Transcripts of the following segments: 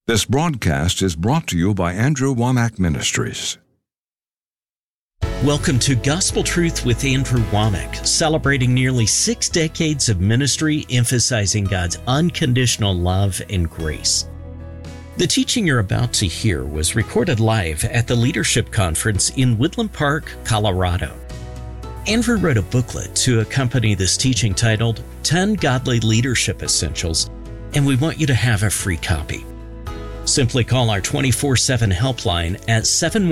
This broadcast is brought to you by Andrew Womack Ministries. Welcome to Gospel Truth with Andrew Womack, celebrating nearly 6 decades of ministry emphasizing God's unconditional love and grace. The teaching you're about to hear was recorded live at the Leadership Conference in Woodland Park, Colorado. Andrew wrote a booklet to accompany this teaching titled 10 Godly Leadership Essentials, and we want you to have a free copy. Simply call our 24/7 helpline at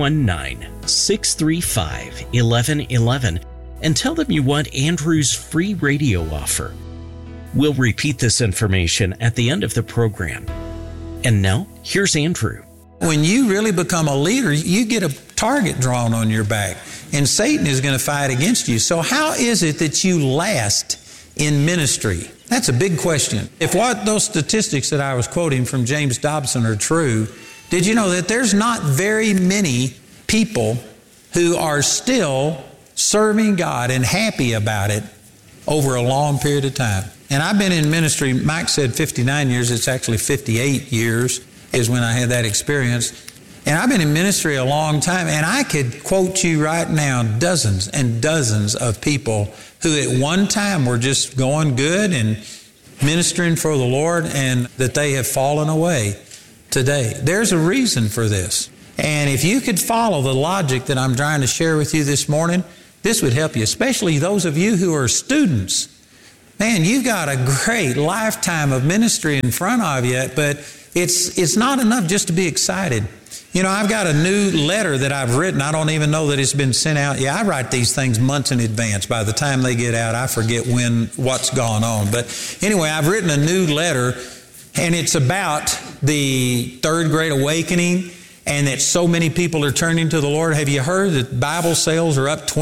719-635-1111 and tell them you want Andrew's free radio offer. We'll repeat this information at the end of the program. And now, here's Andrew. When you really become a leader, you get a target drawn on your back, and Satan is going to fight against you. So how is it that you last in ministry? That's a big question. If what those statistics that I was quoting from James Dobson are true, did you know that there's not very many people who are still serving God and happy about it over a long period of time? And I've been in ministry, Mike said 59 years, it's actually 58 years is when I had that experience. And I've been in ministry a long time, and I could quote you right now dozens and dozens of people who at one time were just going good and ministering for the Lord, and that they have fallen away today. There's a reason for this. And if you could follow the logic that I'm trying to share with you this morning, this would help you, especially those of you who are students. Man, you've got a great lifetime of ministry in front of you, but it's not enough just to be excited. You know, I've got a new letter that I've written. I don't even know that it's been sent out. Yeah, I write these things months in advance. By the time they get out, I forget what's gone on. But anyway, I've written a new letter, and it's about the third great awakening and that so many people are turning to the Lord. Have you heard that Bible sales are up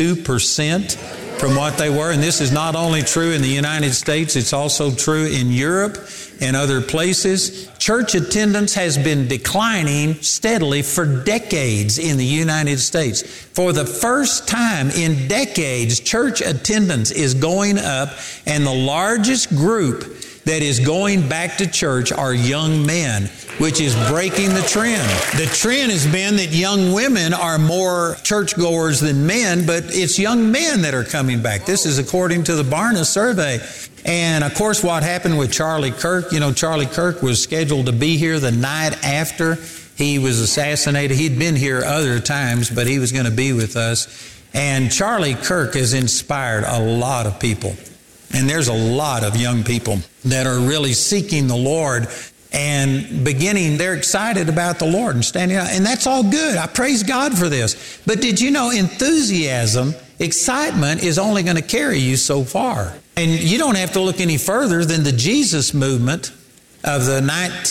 22% from what they were? And this is not only true in the United States, it's also true in Europe and other places. Church attendance has been declining steadily for decades in the United States. For the first time in decades, church attendance is going up, and the largest group that is going back to church are young men, which is breaking the trend. The trend has been that young women are more churchgoers than men, but it's young men that are coming back. This is according to the Barna survey. And of course, what happened with Charlie Kirk, you know, Charlie Kirk was scheduled to be here the night after he was assassinated. He'd been here other times, but he was going to be with us. And Charlie Kirk has inspired a lot of people. And there's a lot of young people that are really seeking the Lord and they're excited about the Lord and standing out. And that's all good. I praise God for this. But did you know enthusiasm, excitement is only going to carry you so far. And you don't have to look any further than the Jesus movement of the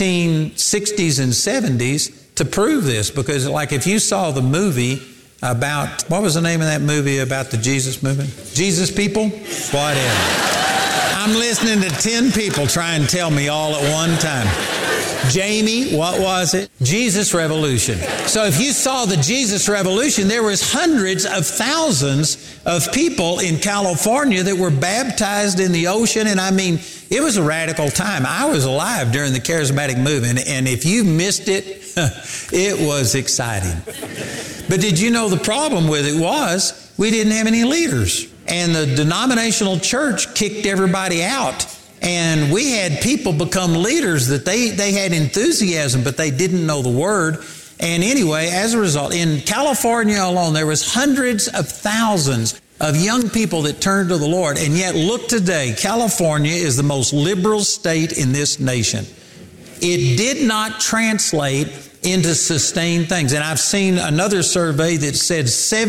1960s and 70s to prove this. Because like if you saw the movie about, what was the name of that movie about the Jesus movement? Jesus People? Whatever. I'm listening to 10 people try and tell me all at one time. Jamie, what was it? Jesus Revolution. So if you saw the Jesus Revolution, there was hundreds of thousands of people in California that were baptized in the ocean. And I mean, it was a radical time. I was alive during the charismatic movement. And if you missed it, it was exciting. But did you know the problem with it was we didn't have any leaders. And the denominational church kicked everybody out. And we had people become leaders that they had enthusiasm, but they didn't know the Word. And anyway, as a result, in California alone, there was hundreds of thousands of young people that turned to the Lord. And yet, look today, California is the most liberal state in this nation. It did not translate into sustained things. And I've seen another survey that said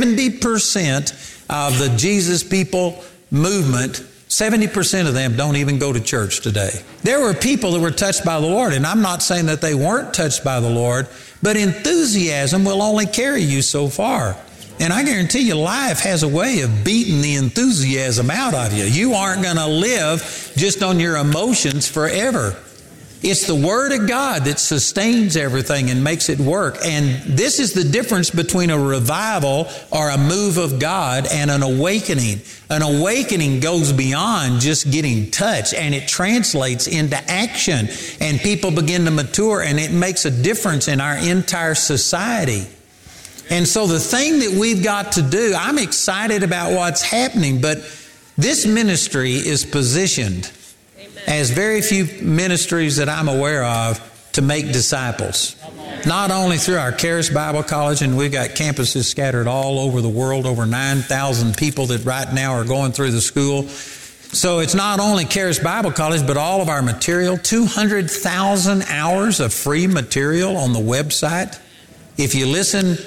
70% of the Jesus People movement, 70% of them don't even go to church today. There were people that were touched by the Lord, and I'm not saying that they weren't touched by the Lord, but enthusiasm will only carry you so far. And I guarantee you, life has a way of beating the enthusiasm out of you. You aren't going to live just on your emotions forever. It's the Word of God that sustains everything and makes it work. And this is the difference between a revival or a move of God and an awakening. An awakening goes beyond just getting touched, and it translates into action. And people begin to mature, and it makes a difference in our entire society. And so the thing that we've got to do, I'm excited about what's happening, but this ministry is positioned as very few ministries that I'm aware of to make disciples. Not only through our Charis Bible College, and we've got campuses scattered all over the world, over 9,000 people that right now are going through the school. So it's not only Charis Bible College, but all of our material, 200,000 hours of free material on the website. If you listen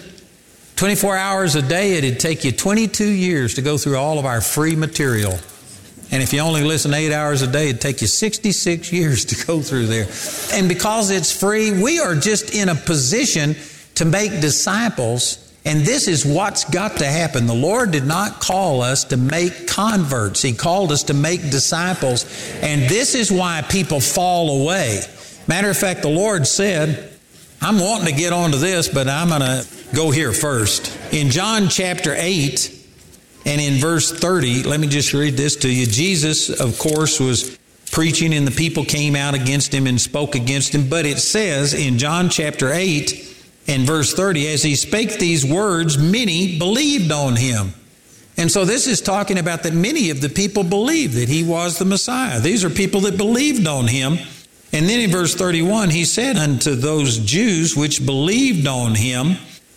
24 hours a day, it'd take you 22 years to go through all of our free material. And if you only listen 8 hours a day, it'd take you 66 years to go through there. And because it's free, we are just in a position to make disciples. And this is what's got to happen. The Lord did not call us to make converts. He called us to make disciples. And this is why people fall away. Matter of fact, the Lord said, I'm wanting to get onto this, but I'm going to go here first. In John chapter 8, and in verse 30, let me just read this to you. Jesus, of course, was preaching, and the people came out against him and spoke against him. But it says in John chapter 8 and verse 30, as he spake these words, many believed on him. And so this is talking about that many of the people believed that he was the Messiah. These are people that believed on him. And then in verse 31, he said unto those Jews which believed on him,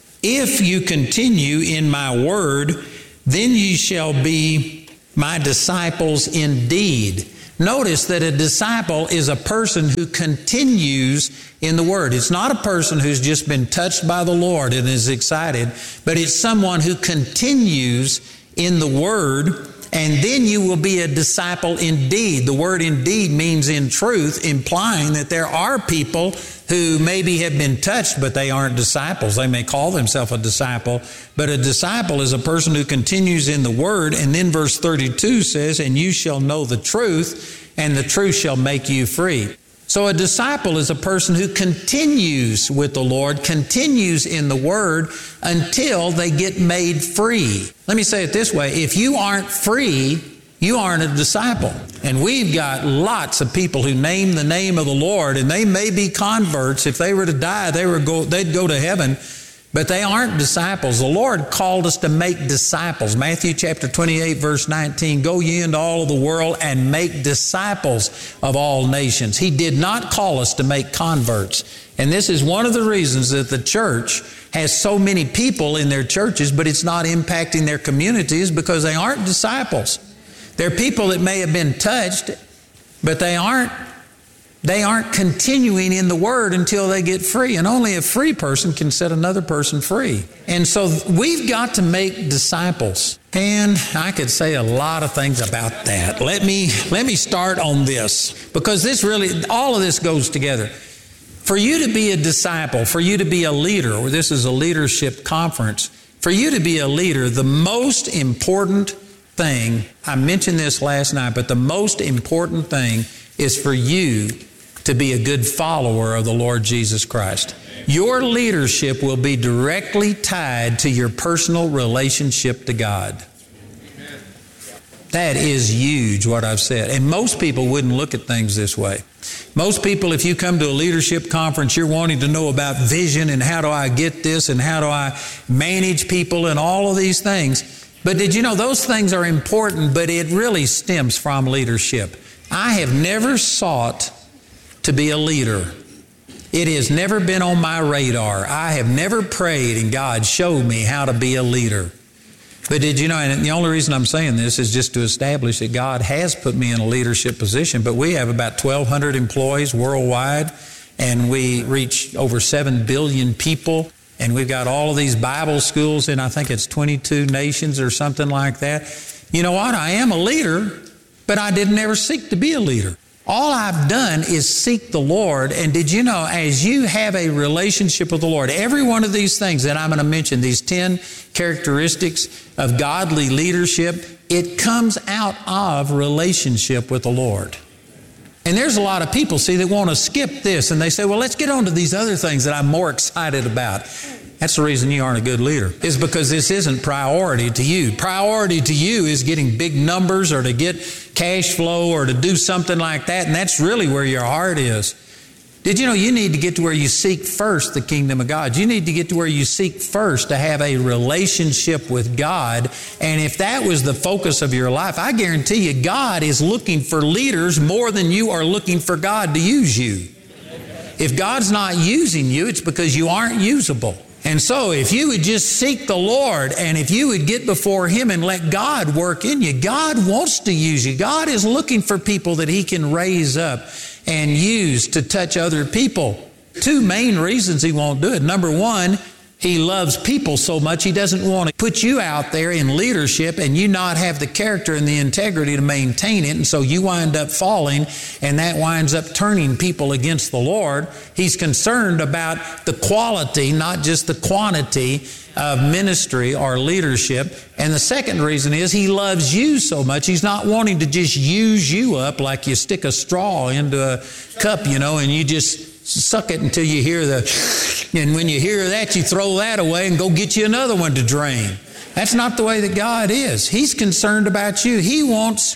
if you continue in my word, then ye shall be my disciples indeed. Notice that a disciple is a person who continues in the Word. It's not a person who's just been touched by the Lord and is excited, but it's someone who continues in the Word, and then you will be a disciple indeed. The word indeed means in truth, implying that there are people who maybe have been touched, but they aren't disciples. They may call themselves a disciple, but a disciple is a person who continues in the Word. And then verse 32 says, and you shall know the truth, and the truth shall make you free. So a disciple is a person who continues with the Lord, continues in the Word until they get made free. Let me say it this way. If you aren't free, you aren't a disciple. And we've got lots of people who name the name of the Lord, and they may be converts. If they were to die, they'd go to heaven, but they aren't disciples. The Lord called us to make disciples. Matthew chapter 28, verse 19, go ye into all of the world and make disciples of all nations. He did not call us to make converts. And this is one of the reasons that the church has so many people in their churches, but it's not impacting their communities, because they aren't disciples. They're people that may have been touched, but they aren't continuing in the Word until they get free. And only a free person can set another person free. And so we've got to make disciples. And I could say a lot of things about that. Let me start on this, because all of this goes together. For you to be a disciple, for you to be a leader, or this is a leadership conference, for you to be a leader, the most important thing, I mentioned this last night, but the most important thing is for you to be a good follower of the Lord Jesus Christ. Your leadership will be directly tied to your personal relationship to God. That is huge, what I've said. And most people wouldn't look at things this way. Most people, if you come to a leadership conference, you're wanting to know about vision and how do I get this and how do I manage people and all of these things. But did you know those things are important, but it really stems from leadership. I have never sought to be a leader. It has never been on my radar. I have never prayed and God showed me how to be a leader. But did you know, and the only reason I'm saying this is just to establish that God has put me in a leadership position, but we have about 1,200 employees worldwide, and we reach over 7 billion people. And we've got all of these Bible schools in, I think it's 22 nations or something like that. You know what? I am a leader, but I didn't ever seek to be a leader. All I've done is seek the Lord. And did you know, as you have a relationship with the Lord, every one of these things that I'm going to mention, these 10 characteristics of godly leadership, it comes out of relationship with the Lord. And there's a lot of people, see, that want to skip this, and they say, well, let's get on to these other things that I'm more excited about. That's the reason you aren't a good leader, is because this isn't priority to you. Priority to you is getting big numbers or to get cash flow or to do something like that, and that's really where your heart is. Did you know you need to get to where you seek first the kingdom of God? You need to get to where you seek first to have a relationship with God. And if that was the focus of your life, I guarantee you God is looking for leaders more than you are looking for God to use you. If God's not using you, it's because you aren't usable. And so if you would just seek the Lord, and if you would get before Him and let God work in you, God wants to use you. God is looking for people that He can raise up and use to touch other people. Two main reasons He won't do it. Number one, He loves people so much He doesn't want to put you out there in leadership and you not have the character and the integrity to maintain it, and so you wind up falling, and that winds up turning people against the Lord. He's concerned about the quality, not just the quantity of ministry or leadership. And the second reason is He loves you so much, He's not wanting to just use you up like you stick a straw into a cup, and you just suck it until you hear and when you hear that, you throw that away and go get you another one to drain. That's not the way that God is. He's concerned about you. He wants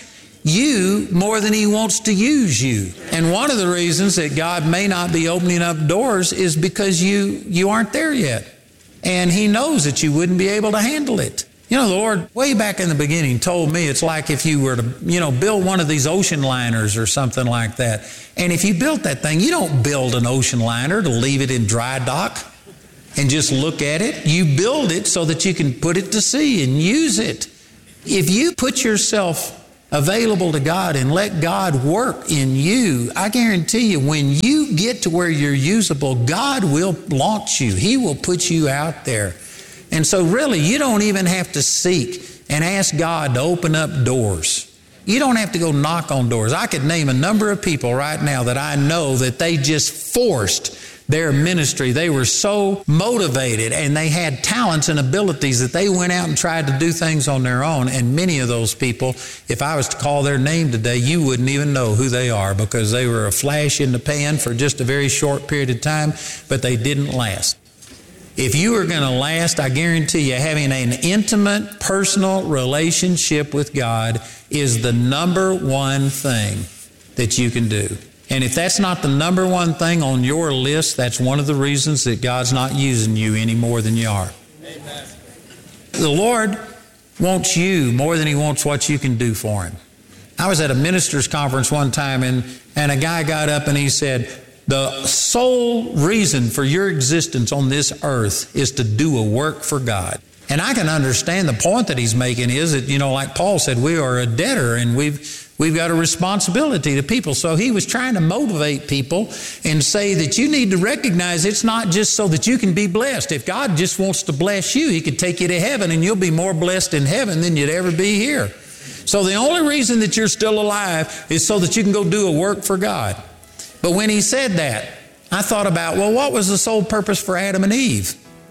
you more than He wants to use you. And one of the reasons that God may not be opening up doors is because you aren't there yet. And He knows that you wouldn't be able to handle it. The Lord, way back in the beginning, told me it's like if you were to, build one of these ocean liners or something like that. And if you built that thing, you don't build an ocean liner to leave it in dry dock and just look at it. You build it so that you can put it to sea and use it. If you put yourself available to God and let God work in you, I guarantee you, when you get to where you're usable, God will launch you. He will put you out there. And so really, you don't even have to seek and ask God to open up doors. You don't have to go knock on doors. I could name a number of people right now that I know that they just forced their ministry. They were so motivated and they had talents and abilities that they went out and tried to do things on their own. And many of those people, if I was to call their name today, you wouldn't even know who they are, because they were a flash in the pan for just a very short period of time, but they didn't last. If you are going to last, I guarantee you, having an intimate, personal relationship with God is the number one thing that you can do. And if that's not the number one thing on your list, that's one of the reasons that God's not using you any more than you are. Amen. The Lord wants you more than He wants what you can do for Him. I was at a minister's conference one time, and a guy got up and he said, the sole reason for your existence on this earth is to do a work for God. And I can understand the point that he's making is that, like Paul said, we are a debtor and we've got a responsibility to people. So he was trying to motivate people and say that you need to recognize it's not just so that you can be blessed. If God just wants to bless you, He could take you to heaven and you'll be more blessed in heaven than you'd ever be here. So the only reason that you're still alive is so that you can go do a work for God. But when he said that, I thought about, what was the sole purpose for Adam and Eve?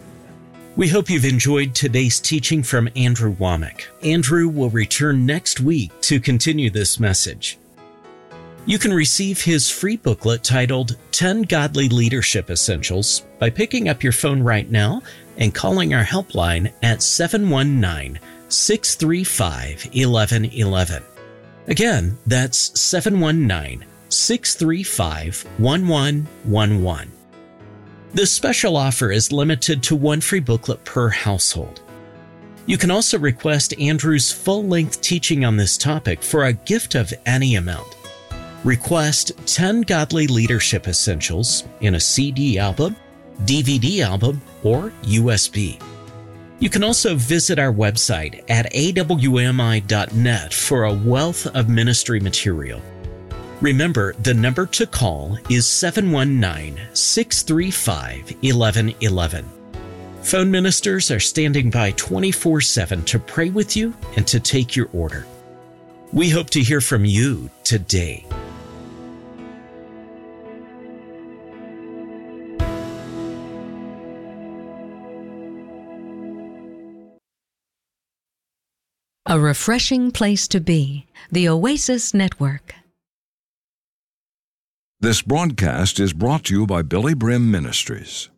We hope you've enjoyed today's teaching from Andrew Wommack. Andrew will return next week to continue this message. You can receive his free booklet titled 10 Godly Leadership Essentials by picking up your phone right now and calling our helpline at 719-635-1111. Again, that's 719-635-1111. This special offer is limited to one free booklet per household. You can also request Andrew's full-length teaching on this topic for a gift of any amount. Request 10 Godly Leadership Essentials in a CD album, DVD album, or USB. You can also visit our website at awmi.net for a wealth of ministry material. Remember, the number to call is 719-635-1111. Phone ministers are standing by 24/7 to pray with you and to take your order. We hope to hear from you today. A refreshing place to be. The Oasis Network. This broadcast is brought to you by Billy Brim Ministries.